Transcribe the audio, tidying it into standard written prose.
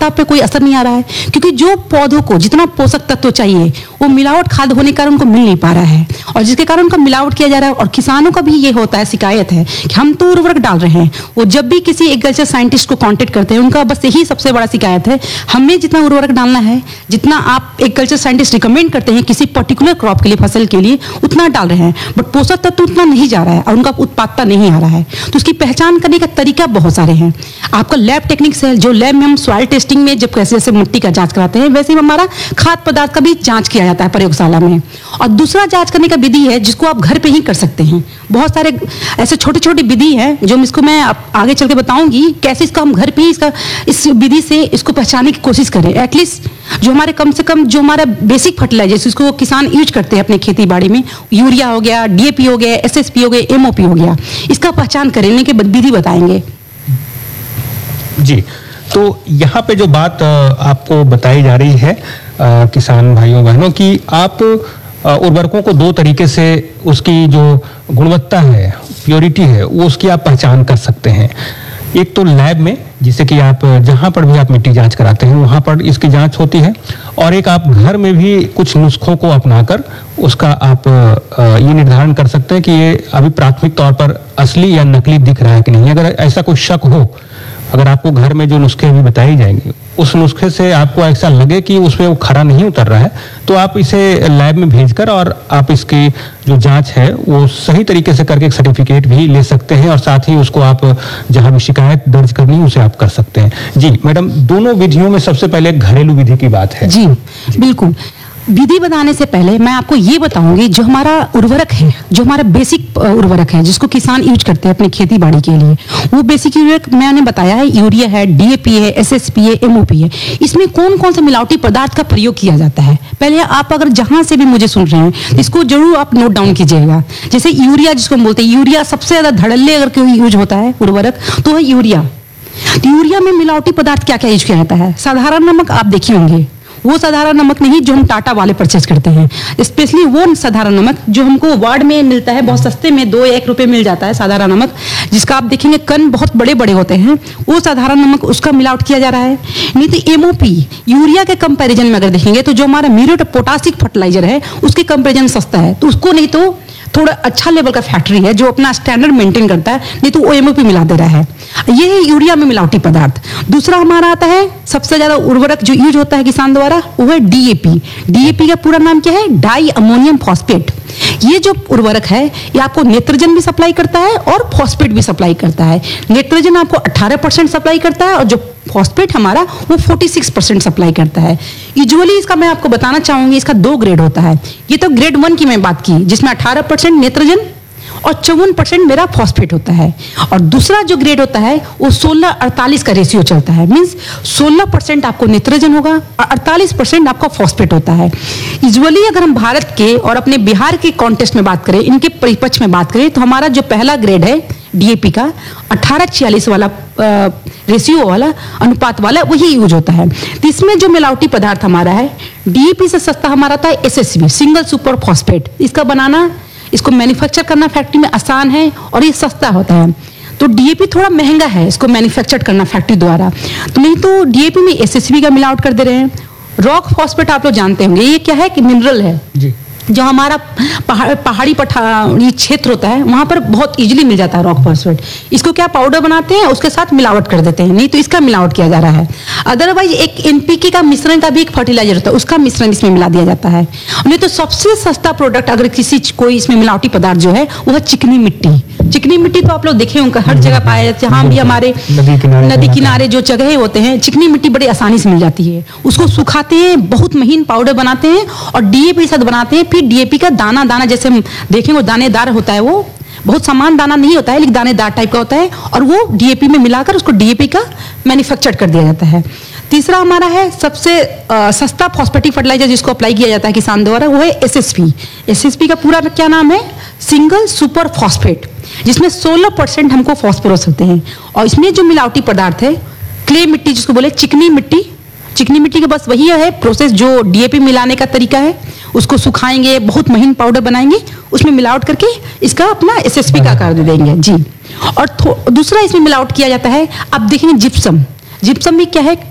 पत्ता पे कोई असर नहीं आ रहा है, क्योंकि जो पौधों को जितना पोषक तत्व चाहिए वो मिलावट खाद होने के कारण उनको मिल नहीं पा रहा है, और जिसके कारण उनका मिलावट किया जा रहा है। और किसानों का भी ये होता है, शिकायत है कि हम तो उर्वरक डाल रहे हैं, वो जब भी किसी एग्रीकल्चर साइंटिस्ट को कांटेक्ट करते हैं उनका बस यही सबसे बड़ा शिकायत है, हमें जितना उर्वरक डालना है, जितना आप एग्रीकल्चर साइंटिस्ट रिकमेंड करते हैं किसी पर्टिकुलर क्रॉप के लिए, फसल के लिए, उतना डाल रहे हैं, बट पोषक तत्व उतना नहीं जा रहा है और उनका उत्पादकता नहीं आ रहा है। तो उसकी पहचान करने का तरीका बहुत सारे हैं। आपका लैब टेक्निक्स है, जो लैब में हम सॉइल टेस्टिंग में जब कैसे जैसे मिट्टी का जांच कराते हैं, वैसे ही हमारा खाद्य पदार्थ का भी जांच किया जाता है प्रयोगशाला में। और दूसरा जांच करने का विधि है जिसको आप घर पे ही कर सकते हैं। बहुत सारे ऐसे छोटे छोटे विधि हैं जो इसको मैं आगे चल के बताऊंगी कैसे इसका हम घर पे ही इस विधि से इसको पहचानने की कोशिश करें। एटलीस्ट जो हमारे कम से कम जो हमारा बेसिक फर्टिलाइजर जिसको किसान यूज करते हैं अपने खेती बाड़ी में, यूरिया हो गया, डीएपी हो गया, एसएसपी हो गया, एमओपी हो गया, इसका पहचान करने के विधि बताएंगे। जी, तो यहाँ पे जो बात आपको बताई जा रही है किसान भाइयों बहनों की, आप उर्वरकों को दो तरीके से उसकी जो गुणवत्ता है, प्योरिटी है, वो उसकी आप पहचान कर सकते हैं। एक तो लैब में, जिसे कि आप जहाँ पर भी आप मिट्टी जांच कराते हैं वहाँ पर इसकी जांच होती है, और एक आप घर में भी कुछ नुस्खों को अपनाकर उसका आप ये निर्धारण कर सकते हैं कि ये अभी प्राथमिक तौर पर असली या नकली दिख रहा है कि नहीं। अगर ऐसा कोई शक हो, अगर आपको घर में जो नुस्खे अभी बताई जाएंगे उस नुस्खे से आपको ऐसा लगे कि उसमें वो खरा नहीं उतर रहा है, तो आप इसे लैब में भेजकर और आप इसकी जो जांच है वो सही तरीके से करके एक सर्टिफिकेट भी ले सकते हैं, और साथ ही उसको आप जहां भी शिकायत दर्ज करनी है उसे आप कर सकते हैं। जी मैडम, दोनों विधियों में सबसे पहले घरेलू विधि की बात है। जी बिल्कुल। विधि बताने से पहले मैं आपको ये बताऊंगी जो हमारा उर्वरक है, जो हमारा बेसिक उर्वरक है जिसको किसान यूज करते हैं अपनी खेती बाड़ी के लिए, वो बेसिक उर्वरक मैंने बताया है, यूरिया है, डीएपी है, एसएसपी है, एमओपी है। इसमें कौन कौन से मिलावटी पदार्थ का प्रयोग किया जाता है, पहले आप अगर जहां से भी मुझे सुन रहे हैं तो इसको जरूर आप नोट डाउन कीजिएगा। जैसे यूरिया जिसको हम बोलते हैं, यूरिया सबसे ज्यादा धड़ल्ले अगर कोई यूज होता है उर्वरक तो है यूरिया। तो यूरिया में मिलावटी पदार्थ क्या क्या यूज किया जाता है? साधारण नमक आप देखे होंगे, वो साधारण नमक नहीं जो हम टाटा वाले परचेज करते हैं, स्पेशली वो साधारण नमक जो हमको वार्ड में मिलता है, बहुत सस्ते में 2-1 रुपए मिल जाता है साधारण नमक, जिसका आप देखेंगे कण बहुत बड़े बड़े होते हैं, वो साधारण नमक उसका मिलावट किया जा रहा है। नहीं तो एमओपी, यूरिया के कंपैरिजन में अगर देखेंगे तो जो हमारा म्यूरेट पोटासिक फर्टिलाइजर है उसके कंपैरिजन सस्ता है, तो उसको नहीं तो थोड़ा अच्छा लेवल का फैक्ट्री है जो अपना स्टैंडर्ड मेंटेन करता है, नहीं तो वो एमओपी मिला दे रहा है। ये है यूरिया में मिलावटी पदार्थ। दूसरा हमारा आता है सबसे ज्यादा उर्वरक जो यूज होता है किसान द्वारा, वो है डीएपी। डीएपी का पूरा नाम क्या है? Di ammonium phosphate. ये जो उर्वरक है ये आपको नेत्रजन भी सप्लाई करता है और फॉस्फेट भी सप्लाई करता है। नेत्रजन आपको 18% सप्लाई करता है और जो फॉस्फेट हमारा वो 46% सप्लाई करता है। यूजुअली इसका मैं आपको बताना चाहूंगी, इसका 2 ग्रेड होता है। ये तो ग्रेड 1 की मैं बात की जिसमें 18% नेत्रजन और 54% मेरा फॉस्फेट होता है, और दूसरा जो ग्रेड होता है वो 16-48 का रेशियो चलता है। मींस 16% आपको नेत्रजन होगा और 48% आपका फॉस्फेट होता है। यूजुअली अगर हम भारत के और अपने बिहार के कॉन्टेक्स्ट में बात करें, इनके परिपक्ष में बात करें, तो हमारा जो पहला ग्रेड है डीएपी का 18-46 वाला रेशियो वाला अनुपात वाला वही यूज होता है। तो इसमें जो मिलावटी पदार्थ हमारा है, डीएपी से सस्ता हमारा था एसएसपी, सिंगल सुपर फॉस्फेट। इसका बनाना, इसको मैन्युफैक्चर करना फैक्ट्री में आसान है और ये सस्ता होता है। तो डीएपी थोड़ा महंगा है इसको मैन्युफैक्चर करना फैक्ट्री द्वारा, तो नहीं तो डीएपी में एसएसपी का मिलावट कर दे रहे हैं। रॉक फॉस्फेट आप लोग जानते होंगे, ये क्या है कि मिनरल है जी, जो हमारा पहाड़ी क्षेत्र होता है वहां पर बहुत इजीली मिल जाता है रॉक फॉस्फेट। इसको क्या पाउडर बनाते हैं, उसके साथ मिलावट कर देते हैं, नहीं तो इसका मिलावट किया जा रहा है। अदरवाइज एक एनपीके का मिश्रण का भी एक फर्टिलाइजर होता है, उसका मिश्रण इसमें मिला दिया जाता है। नहीं तो सबसे सस्ता प्रोडक्ट अगर कोई इसमें मिलावटी पदार्थ जो है वो है चिकनी मिट्टी। चिकनी मिट्टी तो आप लोग देखे होंगे हर जगह पाया जाता है, जहाँ भी हमारे नदी किनारे जो जगह होते हैं, चिकनी मिट्टी बड़ी आसानी से मिल जाती है। उसको सुखाते हैं, बहुत महीन पाउडर बनाते हैं और डीएपी साथ बनाते हैं। फिर डीएपी का दाना दाना जैसे हम देखेंगे वो दानेदार होता है, वो बहुत समान दाना नहीं होता है लेकिन दानेदार टाइप का होता है, और वो डीएपी में मिलाकर उसको डीएपी का मैन्युफैक्चर कर दिया जाता है। तीसरा हमारा है सबसे सस्ता फॉस्फेटिक फर्टिलाइजर जिसको अप्लाई किया जाता है किसान द्वारा, वो है एसएसपी। एसएसपी का पूरा क्या नाम है? सिंगल सुपर फॉस्फेट, जिसमें 16% हमको फॉस्फोरस होते हैं। और इसमें जो मिलावटी पदार्थ है क्ले मिट्टी जिसको बोले चिकनी मिट्टी, चिकनी मिट्टी का बस वही है प्रोसेस जो डीएपी मिलाने का तरीका है। उसको सुखाएंगे, बहुत महीन पाउडर बनाएंगे, उसमें मिलावट करके इसका अपना एसएसपी का आकार दे देंगे जी। और दूसरा इसमें मिलावट किया जाता है, आप देखेंगे जिप्सम। जिप्सम में क्या है?